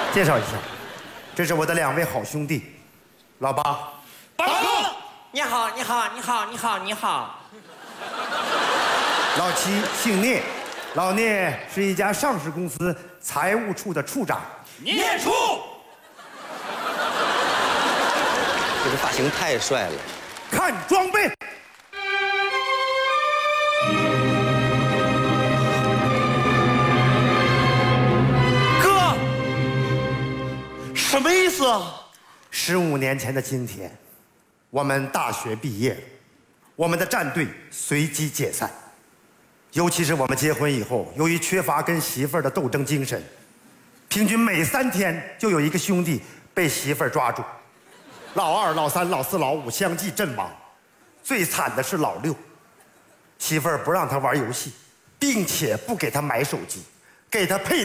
介绍一下，这是我的2位好兄弟，老八， 八哥，你好，你好，你好，你好，你好。 老七姓聂，老聂是一家上市公司财务处的处长。 聂处， 这个发型太帅了。 看装备。 哥，什么意思啊 ？15年前的今天，我们大学毕业了，我们的战队随机解散。尤其是我们结婚以后，由于缺乏跟媳妇儿的斗争精神，平均每3天就有一个兄弟被媳妇儿抓住。老2、老3、老4、老5相继阵亡，最惨的是老6，媳妇儿不让他玩游戏，并且不给他买手机，给他配